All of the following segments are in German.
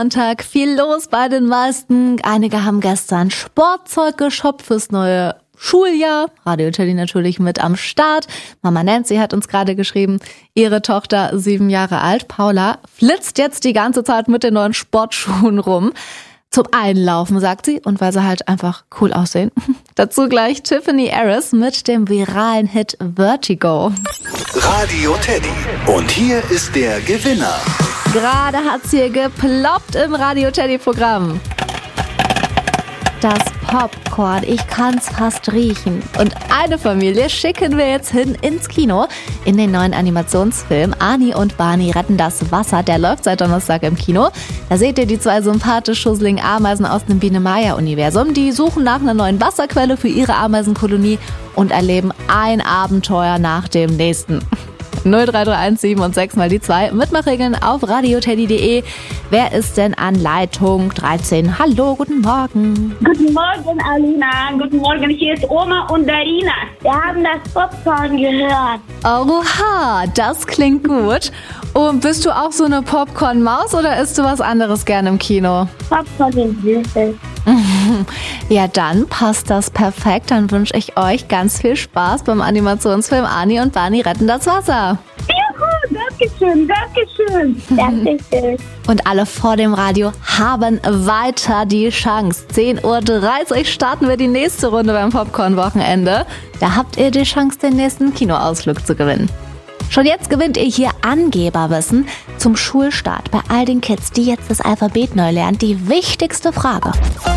Sonntag, viel los bei den meisten. Einige haben gestern Sportzeug geshoppt fürs neue Schuljahr. Radio Teddy natürlich mit am Start. Mama Nancy hat uns gerade geschrieben, ihre Tochter, 7 Jahre alt, Paula, flitzt jetzt die ganze Zeit mit den neuen Sportschuhen rum. Zum Einlaufen, sagt sie, und weil sie halt einfach cool aussehen. Dazu gleich Tiffany Harris mit dem viralen Hit Vertigo. Radio Teddy. Und hier ist der Gewinner. Gerade hat's hier geploppt im Radio Teddy Programm. Das Popcorn, ich kann's fast riechen. Und eine Familie schicken wir jetzt hin ins Kino. In den neuen Animationsfilm Ani und Barney retten das Wasser. Der läuft seit Donnerstag im Kino. Da seht ihr die 2 sympathisch schusseligen Ameisen aus dem Biene-Maya-Universum. Die suchen nach einer neuen Wasserquelle für ihre Ameisenkolonie und erleben ein Abenteuer nach dem nächsten. 03317 und 6 mal die 2. Mitmachregeln auf radioteddy.de. Wer ist denn an Leitung 13? Hallo, guten Morgen. Guten Morgen, Alina. Guten Morgen, hier ist Oma und Darina. Wir haben das Popcorn gehört. Oha, das klingt gut. Und bist du auch so eine Popcorn-Maus oder isst du was anderes gerne im Kino? Popcorn sind süß. Ja, dann passt das perfekt. Dann wünsche ich euch ganz viel Spaß beim Animationsfilm Ani und Barney retten das Wasser. Juhu, Dankeschön, Dankeschön. Dankeschön. Und alle vor dem Radio haben weiter die Chance. 10.30 Uhr starten wir die nächste Runde beim Popcorn-Wochenende. Da habt ihr die Chance, den nächsten Kinoausflug zu gewinnen. Schon jetzt gewinnt ihr hier Angeberwissen zum Schulstart bei all den Kids, die jetzt das Alphabet neu lernen. Die wichtigste Frage.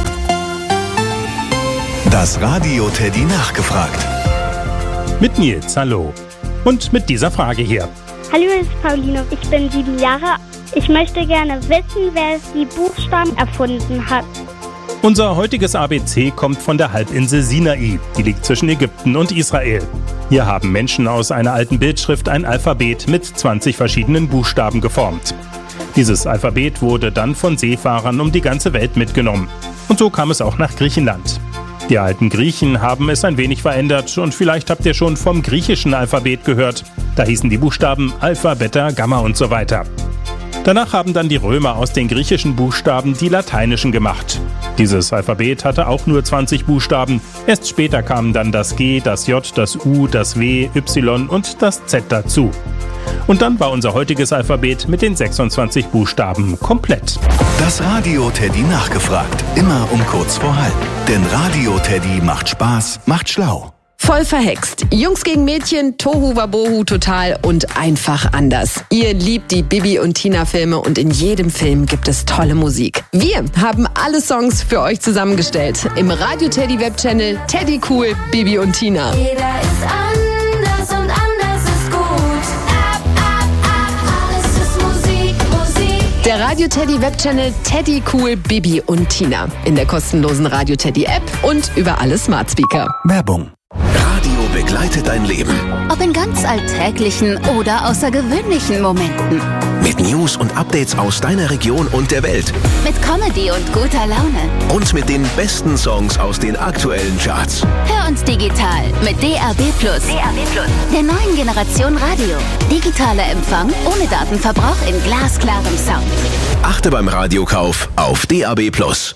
Das Radio Teddy nachgefragt. Mit Nils, hallo. Und mit dieser Frage hier. Hallo, ich bin Pauline. Ich bin 7 Jahre. Ich möchte gerne wissen, wer die Buchstaben erfunden hat. Unser heutiges ABC kommt von der Halbinsel Sinai. Die liegt zwischen Ägypten und Israel. Hier haben Menschen aus einer alten Bildschrift ein Alphabet mit 20 verschiedenen Buchstaben geformt. Dieses Alphabet wurde dann von Seefahrern um die ganze Welt mitgenommen. Und so kam es auch nach Griechenland. Die alten Griechen haben es ein wenig verändert und vielleicht habt ihr schon vom griechischen Alphabet gehört. Da hießen die Buchstaben Alpha, Beta, Gamma und so weiter. Danach haben dann die Römer aus den griechischen Buchstaben die lateinischen gemacht. Dieses Alphabet hatte auch nur 20 Buchstaben. Erst später kamen dann das G, das J, das U, das W, Y und das Z dazu. Und dann war unser heutiges Alphabet mit den 26 Buchstaben komplett. Das Radio Teddy nachgefragt. Immer um kurz vor halb. Denn Radio Teddy macht Spaß, macht schlau. Voll verhext. Jungs gegen Mädchen, Tohu Wabohu total und einfach anders. Ihr liebt die Bibi und Tina Filme und in jedem Film gibt es tolle Musik. Wir haben alle Songs für euch zusammengestellt. Im Radio Teddy Webchannel Teddy Cool, Bibi und Tina. Jeder ist anders und anders ist gut. Alles ist Musik, Musik. Der Radio Teddy Webchannel Teddy Cool, Bibi und Tina. In der kostenlosen Radio Teddy App und über alle Smart Speaker. Werbung. Radio begleitet dein Leben. Ob in ganz alltäglichen oder außergewöhnlichen Momenten. Mit News und Updates aus deiner Region und der Welt. Mit Comedy und guter Laune. Und mit den besten Songs aus den aktuellen Charts. Hör uns digital mit DAB+. Der neuen Generation Radio. Digitaler Empfang ohne Datenverbrauch in glasklarem Sound. Achte beim Radiokauf auf DAB+.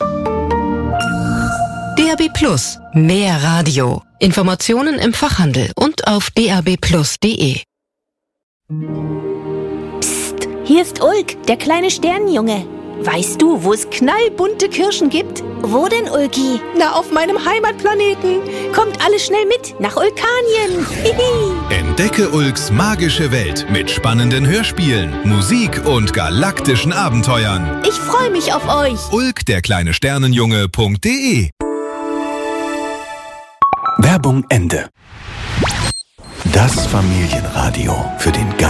DAB+, mehr Radio. Informationen im Fachhandel und auf dabplus.de. Psst, hier ist Ulk, der kleine Sternenjunge. Weißt du, wo es knallbunte Kirschen gibt? Wo denn, Ulki? Na, auf meinem Heimatplaneten. Kommt alle schnell mit nach Ulkanien. Entdecke Ulks magische Welt mit spannenden Hörspielen, Musik und galaktischen Abenteuern. Ich freue mich auf euch. Ulk, der kleine Sternenjunge.de. Werbung Ende. Das Familienradio für den